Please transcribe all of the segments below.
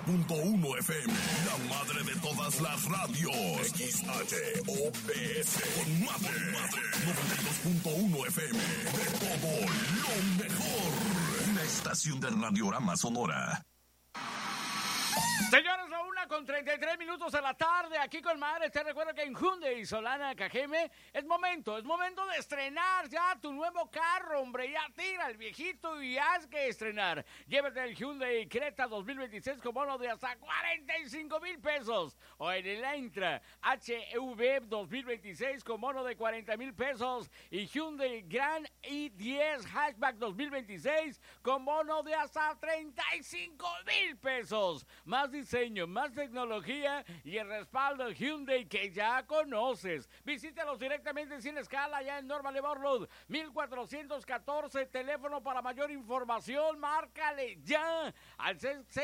92.1 FM, la madre de todas las radios. XHOPS, con madre. 92.1 FM, de todo lo mejor. Una estación de Radiorama Sonora. Señores, la 1:33 de la tarde, aquí con Madre. Te recuerdo que en Hyundai Solana Cajeme es momento de estrenar ya tu nuevo carro, hombre. Ya tira el viejito y haz que estrenar. Llévate el Hyundai Creta 2026 con bono de hasta 45,000 pesos. O en el Elantra HEV 2026 con bono de 40,000 pesos. Y Hyundai Grand i10 Hatchback 2026 con bono de hasta 35,000 pesos. Más diseño, más tecnología y el respaldo Hyundai que ya conoces. Visítalos directamente sin escala ya en Norma Levar Road 1414. Teléfono para mayor información, márcale ya al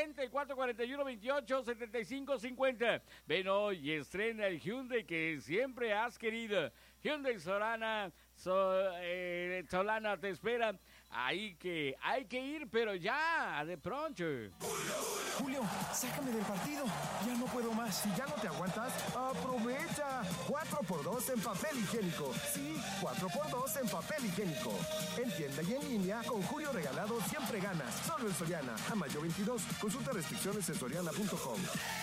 6441287550. Ven hoy y estrena el Hyundai que siempre has querido. Hyundai Solana te espera. Ahí que hay que ir, pero ya, de pronto. Julio, sácame del partido. Ya no puedo más. Si ya no te aguantas, aprovecha. 4x2 en papel higiénico. Sí, 4x2 en papel higiénico. En tienda y en línea, con Julio regalado siempre ganas. Solo en Soriana. A mayo 22. Consulta restricciones en soriana.com.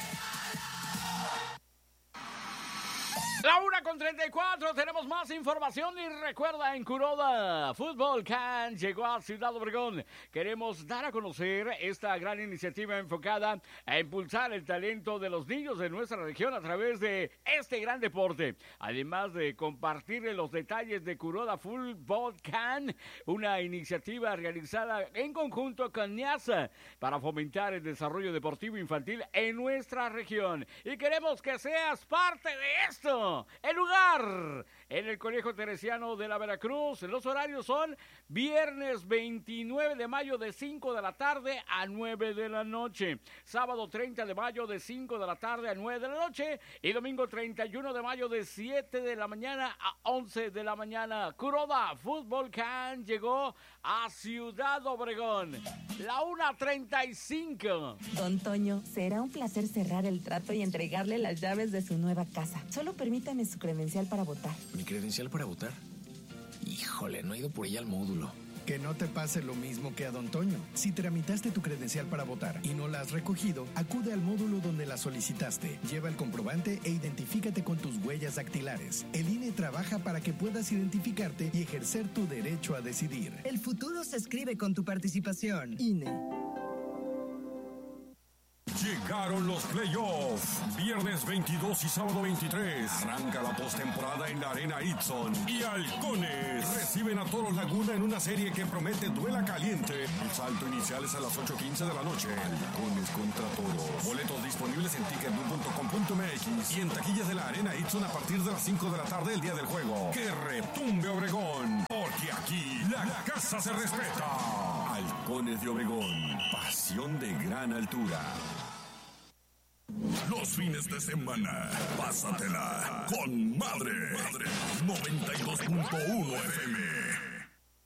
La 1:34, tenemos más información y recuerda, en Kuroda Fútbol Can llegó a Ciudad Obregón. Queremos dar a conocer esta gran iniciativa enfocada a impulsar el talento de los niños de nuestra región a través de este gran deporte. Además de compartirle los detalles de Kuroda Fútbol Can, una iniciativa realizada en conjunto con NIASA para fomentar el desarrollo deportivo infantil en nuestra región. Y queremos que seas parte de esto. El lugar en el Colegio Teresiano de la Veracruz. Los horarios son viernes 29 de mayo de 5 de la tarde a 9 de la noche. Sábado 30 de mayo de 5 de la tarde a 9 de la noche. Y domingo 31 de mayo de 7 de la mañana a 11 de la mañana. Kuroda Fútbol Can llegó a Ciudad Obregón. La 1:35. Don Toño, será un placer cerrar el trato y entregarle las llaves de su nueva casa. Solo permítame su credencial para votar. ¿Mi credencial para votar? Híjole, no he ido por ella al módulo. Que no te pase lo mismo que a Don Toño. Si tramitaste tu credencial para votar y no la has recogido, acude al módulo donde la solicitaste. Lleva el comprobante e identifícate con tus huellas dactilares. El INE trabaja para que puedas identificarte y ejercer tu derecho a decidir. El futuro se escribe con tu participación. INE. Llegaron los playoffs. Viernes 22 y sábado 23. Arranca la postemporada en la Arena Itson. Y Halcones reciben a Toros Laguna en una serie que promete duela caliente. El salto inicial es a las 8:15 de la noche. Halcones contra Toros. Boletos disponibles en ticketblue.com.mx y en taquillas de la Arena Itson a partir de las 5 de la tarde el día del juego. ¡Que retumbe Obregón! Porque aquí la casa se respeta. Halcones de Obregón. Pasión de gran altura. Los fines de semana, pásatela con Madre. 92.1 FM.